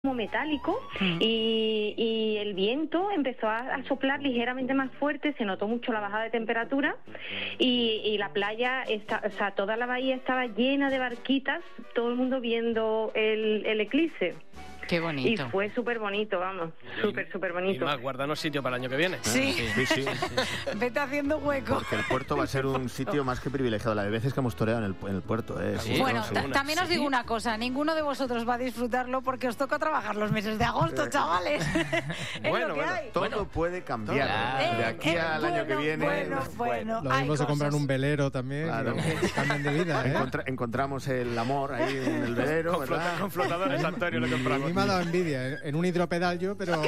como metálico y el viento empezó a soplar ligeramente más fuerte, se notó mucho la bajada de temperatura y la playa, toda la bahía estaba llena de barquitas, todo el mundo viendo el eclipse. Qué bonito. Y fue súper bonito, vamos, súper bonito. Y más, guardanos sitio para el año que viene. Sí. Sí. Vete haciendo hueco. Porque el puerto va a ser un sitio más que privilegiado. La de veces que hemos toreado en el puerto. Sí, Bueno, seguro. también os digo una cosa, ninguno de vosotros va a disfrutarlo porque os toca trabajar los meses de agosto, chavales. Es lo que hay. Todo puede cambiar. Claro. De aquí al año que viene. Bueno. Lo mismo se compran un velero también. Claro. Y cambian de vida, ¿eh? Encontramos el amor ahí en el velero, ¿verdad? Con flotadores, Antonio, lo A mí compramos. me ha dado envidia. En un hidropedal yo, pero...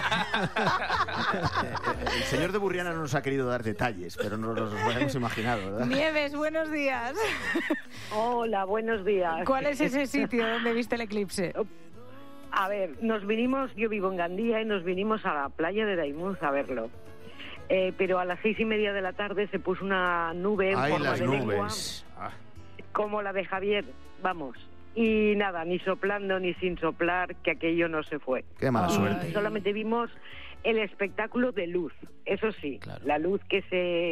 El señor de Burriana no nos ha querido dar detalles, pero no los hemos imaginado, ¿verdad? Nieves, buenos días. Hola, buenos días. ¿Cuál es ese sitio donde viste el eclipse? A ver, yo vivo en Gandía y nos vinimos a la playa de Daimús a verlo. Pero a las 6:30 de la tarde se puso una nube en ¡Ay, forma las de lengua, nubes! como la de Javier, vamos. Y nada, ni soplando ni sin soplar, que aquello no se fue. ¡Qué mala suerte! Solamente vimos el espectáculo de luz, eso sí, Claro. la luz que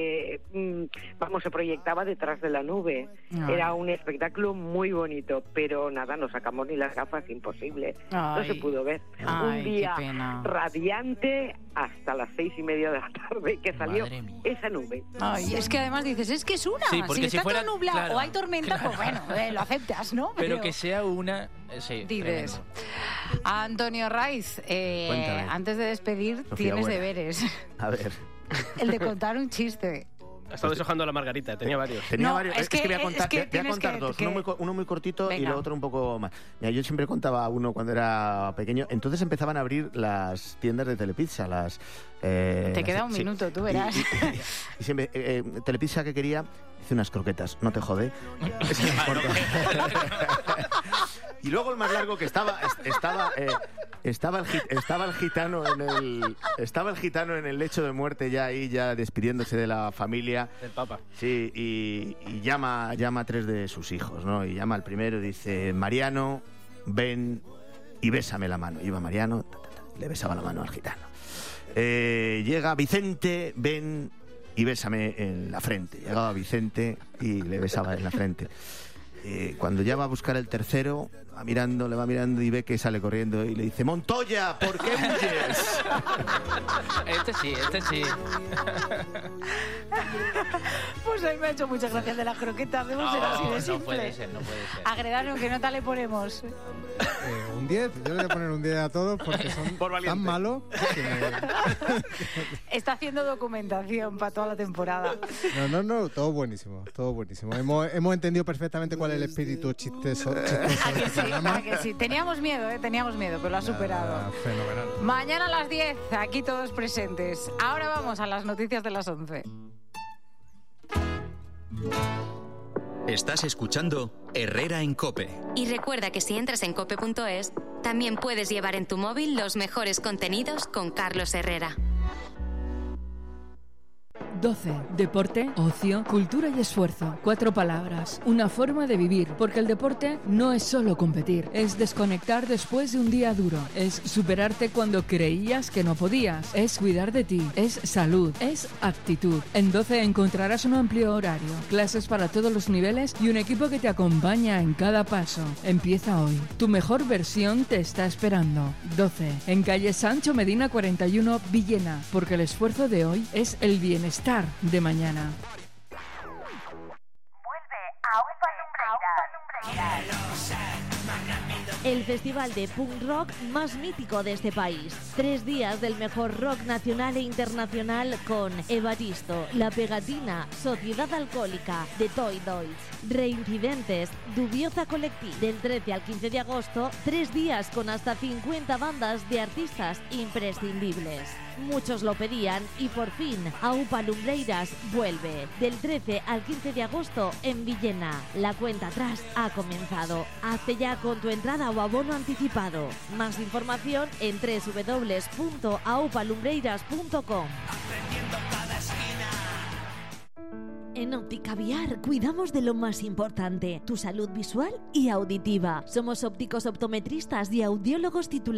se proyectaba detrás de la nube. Ay. Era un espectáculo muy bonito, pero nada, no sacamos ni las gafas, imposible. No Ay. se pudo ver. Ay, Un día qué pena. radiante hasta las 6:30 de la tarde que salió Madre mía. esa nube. Ay, es que además dices, es que es una. Sí, porque si si está fuera- todo nublado claro, o hay tormenta, pues bueno, lo aceptas, ¿no? Pero que sea una... Sí, Dices. tremendo. Antonio Raiz, Cuéntame. antes de despedir, Sofía, tienes buena. deberes. A ver. El de contar un chiste. Ha estado deshojando la margarita, tenía varios. Tenía No, varios. es Es que que- voy a contar, es que voy a tienes contar que- dos. que- Uno muy cortito y Venga. lo otro un poco más. Mira, yo siempre contaba uno cuando era pequeño. Entonces empezaban a abrir las tiendas de Telepizza. Te queda un minuto, tú verás. Y siempre, Telepizza que quería, hice unas croquetas. No te jode. Ese es el corto. Y luego el más largo que estaba el gitano en el lecho de muerte ya ahí, ya despidiéndose de la familia. El Papa. Sí, y llama a tres de sus hijos, ¿no? Y llama al primero y dice: Mariano, ven y bésame la mano. Iba Mariano, le besaba la mano al gitano. Llega Vicente, ven y bésame en la frente. Llegaba Vicente y le besaba en la frente. Cuando ya va a buscar el tercero, le va mirando y ve que sale corriendo y le dice: Montoya, ¿por qué huyes? Este sí. Pues a mí me ha hecho muchas gracias de la croqueta. Debemos ser así de simple. No puede ser. Agredano, ¿qué nota le ponemos? Un 10. Yo le voy a poner un 10 a todos porque son Por valiente. tan malos que Está haciendo documentación para toda la temporada. No, todo buenísimo, todo buenísimo. Hemos entendido perfectamente cuál es el espíritu chistoso ¿A del que sí? programa. ¿A que sí? Teníamos miedo, pero lo ha superado. Fenomenal. Mañana a las 10, aquí todos presentes. Ahora vamos a las noticias de las 11. Estás escuchando Herrera en COPE. Y recuerda que si entras en cope.es, también puedes llevar en tu móvil los mejores contenidos con Carlos Herrera. 12. Deporte, ocio, cultura y esfuerzo. 4 palabras. Una forma de vivir, porque el deporte no es solo competir, es desconectar después de un día duro, es superarte cuando creías que no podías, es cuidar de ti, es salud, es actitud. En 12 encontrarás un amplio horario, clases para todos los niveles y un equipo que te acompaña en cada paso. Empieza hoy. Tu mejor versión te está esperando. 12. En calle Sancho Medina 41, Villena, porque el esfuerzo de hoy es el bienestar de mañana. El festival de punk rock más mítico de este país. 3 días del mejor rock nacional e internacional con Evaristo, La Pegatina, Sociedad Alcohólica, The Toy Dolls, Reincidentes, Dubioza Collective. Del 13 al 15 de agosto, 3 días con hasta 50 bandas de artistas imprescindibles. Muchos lo pedían y por fin Aupa Lumbreiras vuelve. Del 13 al 15 de agosto en Villena. La cuenta atrás ha comenzado. Hazte ya con tu entrada o abono anticipado. Más información en www.aupalumbreiras.com. En Óptica Viar cuidamos de lo más importante, tu salud visual y auditiva. Somos ópticos optometristas y audiólogos titulares